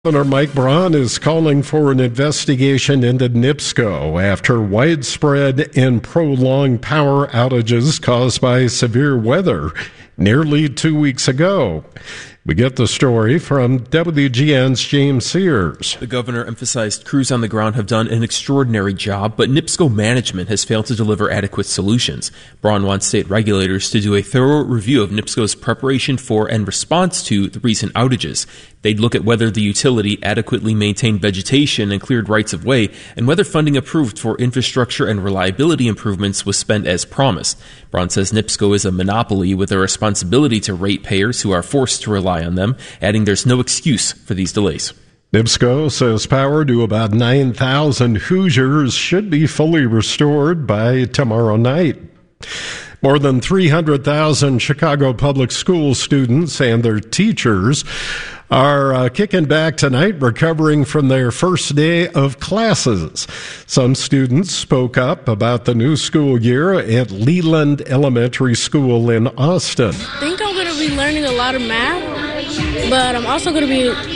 Governor Mike Braun is calling for an investigation into NIPSCO after widespread and prolonged power outages caused by severe weather nearly 2 weeks ago. We get the story from WGN's James Sears. The governor emphasized crews on the ground have done an extraordinary job, but NIPSCO management has failed to deliver adequate solutions. Braun wants state regulators to do a thorough review of NIPSCO's preparation for and response to the recent outages. They'd look at whether the utility adequately maintained vegetation and cleared rights of way, and whether funding approved for infrastructure and reliability improvements was spent as promised. Braun says NIPSCO is a monopoly with a responsibility to ratepayers who are forced to rely on them, adding there's no excuse for these delays. NIPSCO says power to about 9,000 Hoosiers should be fully restored by tomorrow night. More than 300,000 Chicago public school students and their teachers are kicking back tonight, recovering from their first day of classes. Some students spoke up about the new school year at Leland Elementary School in Austin. I think I'm going to be learning a lot of math, but I'm also going to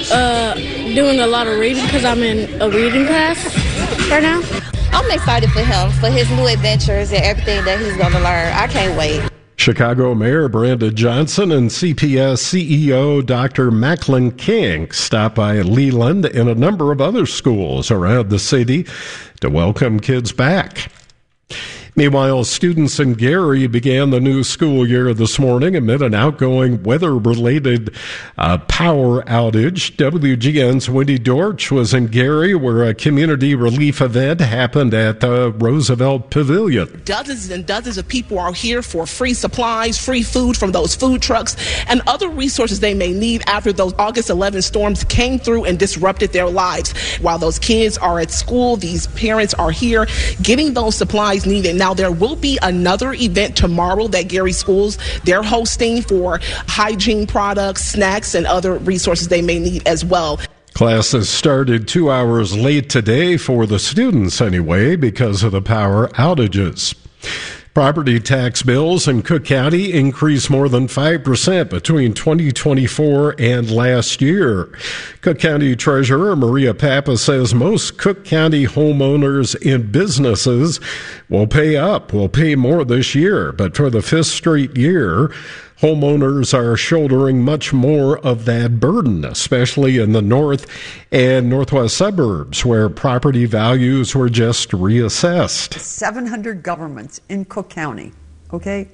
be doing a lot of reading because I'm in a reading class right now. I'm excited for him, for his new adventures and everything that he's going to learn. I can't wait. Chicago Mayor Brenda Johnson and CPS CEO Dr. Macklin King stopped by Leland and a number of other schools around the city to welcome kids back. Meanwhile, students in Gary began the new school year this morning amid an outgoing weather-related power outage. WGN's Wendy Dortch was in Gary, where a community relief event happened at the Roosevelt Pavilion. Dozens and dozens of people are here for free supplies, free food from those food trucks, and other resources they may need after those August 11 storms came through and disrupted their lives. While those kids are at school, these parents are here getting those supplies needed. Now, there will be another event tomorrow that Gary Schools, they're hosting for hygiene products, snacks, and other resources they may need as well. Classes started 2 hours late today for the students anyway because of the power outages. Property tax bills in Cook County increased more than 5% between 2024 and last year. Cook County Treasurer Maria Papa says most Cook County homeowners and businesses will pay more this year. But for the fifth straight year, homeowners are shouldering much more of that burden, especially in the north and northwest suburbs where property values were just reassessed. 700 governments in Cook County, okay?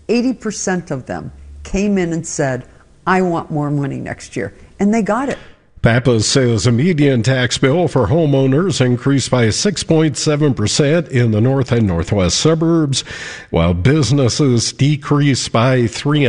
80% of them came in and said, I want more money next year. And they got it. Papa says a median tax bill for homeowners increased by 6.7% in the north and northwest suburbs, while businesses decreased by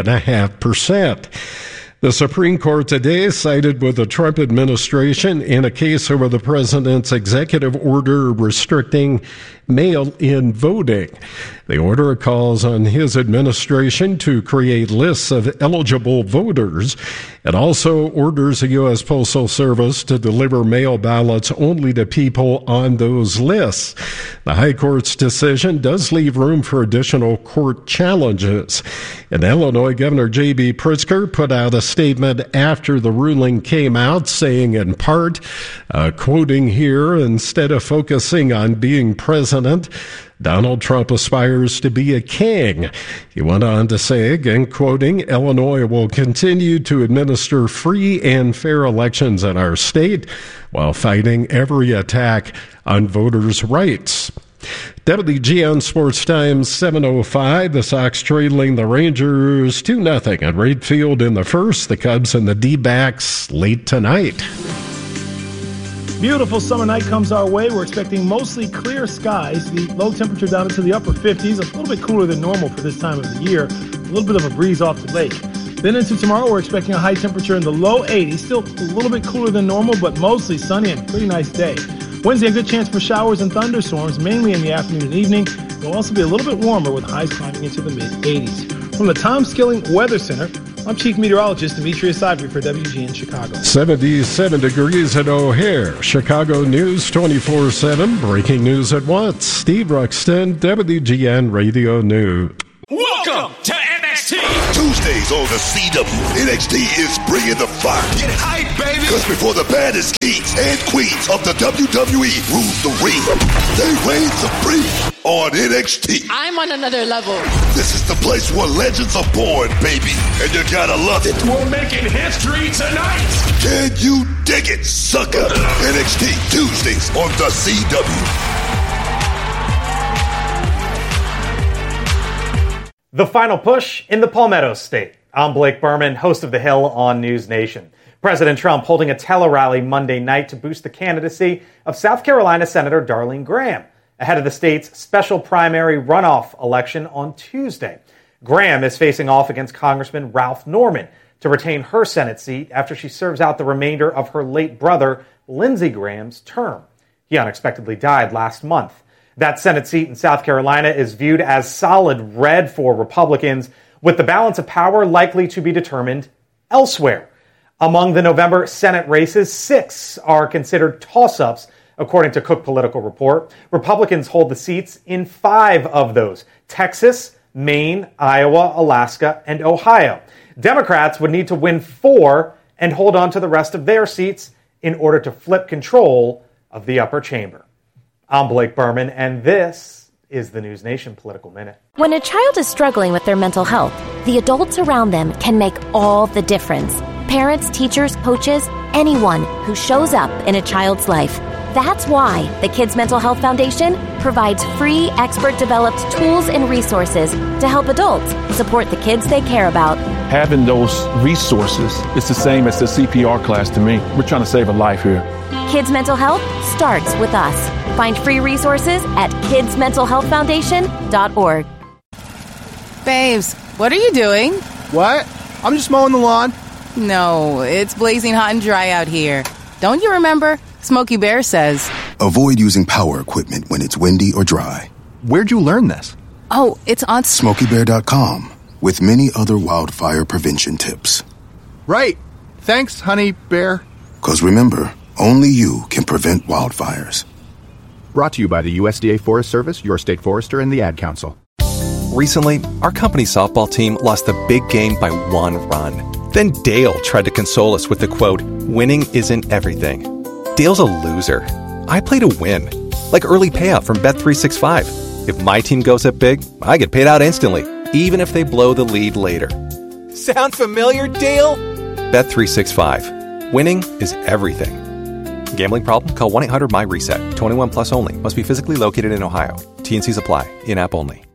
3.5%. The Supreme Court today sided with the Trump administration in a case over the president's executive order restricting mail-in voting. The order calls on his administration to create lists of eligible voters. It also orders the U.S. Postal Service to deliver mail ballots only to people on those lists. The High Court's decision does leave room for additional court challenges. In Illinois, Governor J.B. Pritzker put out a statement after the ruling came out, saying in part, quoting here, instead of focusing on being president, Donald Trump aspires to be a king. He went on to say, again quoting, Illinois will continue to administer free and fair elections in our state while fighting every attack on voters' rights. WGN Sports Times 7:05. The Sox trailing the Rangers 2-0 at Wright Field in the first. The Cubs and the D-backs late tonight. Beautiful summer night comes our way. We're expecting mostly clear skies. The low temperature down into the upper 50s, a little bit cooler than normal for this time of the year. A little bit of a breeze off the lake. Then into tomorrow, we're expecting a high temperature in the low 80s. Still a little bit cooler than normal, but mostly sunny and pretty nice day. Wednesday, a good chance for showers and thunderstorms, mainly in the afternoon and evening. It'll also be a little bit warmer with highs climbing into the mid-80s. From the Tom Skilling Weather Center, I'm Chief Meteorologist Demetrius Ivory for WGN Chicago. 77 degrees at O'Hare. Chicago News 24/7. Breaking news at once. Steve Ruxton, WGN Radio News. Welcome to NXT. Tuesdays on the CW, NXT is bringing the fire. Get hype, baby. Because before the baddest kings and queens of the WWE rule the ring, they reign supreme on NXT. I'm on another level. This is the place where legends are born, baby, and you gotta love it. We're making history tonight. Can you dig it, sucker? NXT Tuesdays on the CW. The final push in the Palmetto State. I'm Blake Berman, host of The Hill on News Nation. President Trump holding a tele-rally Monday night to boost the candidacy of South Carolina Senator Darlene Graham ahead of the state's special primary runoff election on Tuesday. Graham is facing off against Congressman Ralph Norman to retain her Senate seat after she serves out the remainder of her late brother, Lindsey Graham's term. He unexpectedly died last month. That Senate seat in South Carolina is viewed as solid red for Republicans, with the balance of power likely to be determined elsewhere. Among the November Senate races, 6 are considered toss-ups, according to Cook Political Report. Republicans hold the seats in 5 of those: Texas, Maine, Iowa, Alaska, and Ohio. Democrats would need to win 4 and hold on to the rest of their seats in order to flip control of the upper chamber. I'm Blake Berman, and this is the News Nation Political Minute. When a child is struggling with their mental health, the adults around them can make all the difference. Parents, teachers, coaches, anyone who shows up in a child's life. That's why the Kids Mental Health Foundation provides free, expert-developed tools and resources to help adults support the kids they care about. Having those resources is the same as the CPR class to me. We're trying to save a life here. Kids Mental Health starts with us. Find free resources at kidsmentalhealthfoundation.org. Babes, what are you doing? What? I'm just mowing the lawn. No, it's blazing hot and dry out here. Don't you remember? Smokey Bear says, avoid using power equipment when it's windy or dry. Where'd you learn this? Oh, it's on SmokeyBear.com with many other wildfire prevention tips. Right. Thanks, honey bear. 'Cause remember, only you can prevent wildfires. Brought to you by the USDA Forest Service, your state forester, and the Ad Council. Recently, our company softball team lost the big game by 1 run. Then Dale tried to console us with the quote, "Winning isn't everything." Dale's a loser. I play to win. Like early payout from Bet365. If my team goes up big, I get paid out instantly, even if they blow the lead later. Sound familiar, Dale? Bet365. Winning is everything. Gambling problem? Call 1-800-MY-RESET. 21 plus only. Must be physically located in Ohio. T&Cs apply. In-app only.